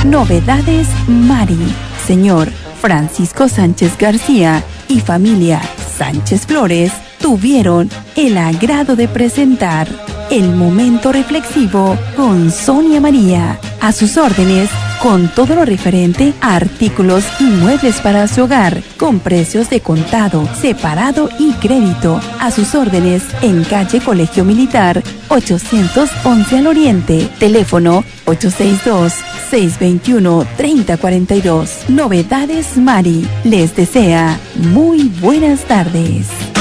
Novedades Mari. Señor Francisco Sánchez García y familia Sánchez Flores tuvieron el agrado de presentar El Momento Reflexivo con Sonia María. A sus órdenes, con todo lo referente a artículos y muebles para su hogar, con precios de contado, separado y crédito. A sus órdenes, en calle Colegio Militar, 811 al Oriente. Teléfono 862-621-3042. Novedades Mari les desea muy buenas tardes.